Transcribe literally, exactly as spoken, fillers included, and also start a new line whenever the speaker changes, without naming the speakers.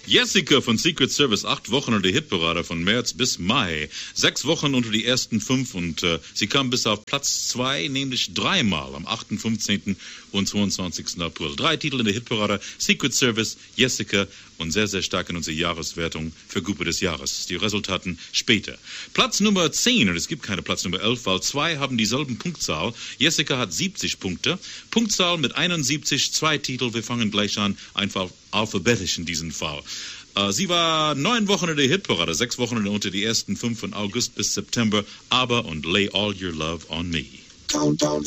Jessica von Secret Service, acht Wochen unter die Hitparade von März bis Mai. Sechs Wochen unter die ersten fünf und äh, sie kam bis auf Platz zwei, nämlich dreimal am achten, fünfzehnten und zweiundzwanzigsten April. Drei Titel in der Hitparade, Secret Service, Jessica und sehr, sehr stark in unserer Jahreswertung für Gruppe des Jahres. Die Resultaten später. Platz Nummer zehn, und es gibt keine Platz Nummer elf, weil zwei haben dieselben Punktzahl. Jessica hat siebzig Punkte. Punktzahl mit einundsiebzig, zwei Titel. Wir fangen gleich an, einfach alphabetisch in diesem Fall. Uh, sie war neun Wochen in der Hitparade, sechs Wochen unter die ersten fünf von August bis September. Aber und Lay All Your Love on Me. Countdown.